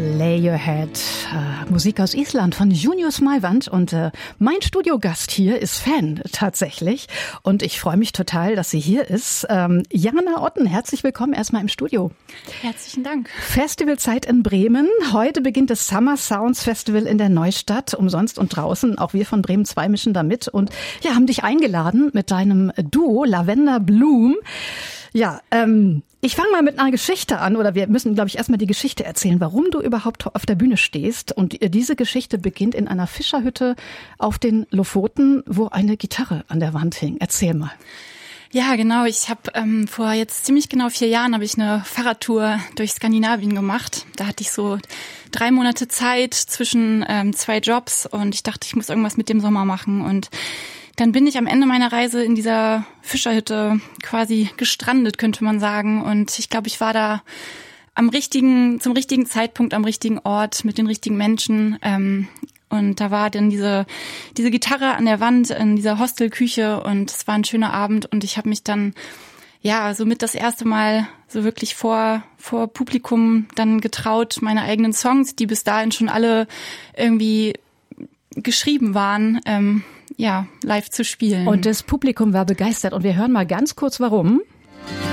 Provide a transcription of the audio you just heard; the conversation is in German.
Lay Your Head, Musik aus Island von Junius Maiwand und mein Studiogast hier ist Fan tatsächlich und ich freue mich total, dass sie hier ist. Jana Otten, herzlich willkommen erstmal im Studio. Herzlichen Dank. Festivalzeit in Bremen. Heute beginnt das Summer Sounds Festival in der Neustadt, umsonst und draußen. Auch wir von Bremen 2 mischen da mit und ja, haben dich eingeladen mit deinem Duo Lavender Bloom. Ja, ich fange mal mit einer Geschichte an, oder wir müssen, glaube ich, erstmal die Geschichte erzählen, warum du überhaupt auf der Bühne stehst. Und diese Geschichte beginnt in einer Fischerhütte auf den Lofoten, wo eine Gitarre an der Wand hing. Erzähl mal. Ja, genau. Ich habe vor jetzt ziemlich genau 4 Jahren habe ich eine Fahrradtour durch Skandinavien gemacht. Da hatte ich so 3 Monate Zeit zwischen 2 Jobs und ich dachte, ich muss irgendwas mit dem Sommer machen. Und dann bin ich am Ende meiner Reise in dieser Fischerhütte quasi gestrandet, könnte man sagen. Und ich glaube, ich war da zum richtigen Zeitpunkt, am richtigen Ort, mit den richtigen Menschen. Und da war dann diese Gitarre an der Wand in dieser Hostelküche und es war ein schöner Abend. Und ich habe mich dann, ja, somit das erste Mal so wirklich vor Publikum dann getraut, meine eigenen Songs, die bis dahin schon alle irgendwie geschrieben waren, live zu spielen. Und das Publikum war begeistert und wir hören mal ganz kurz, warum.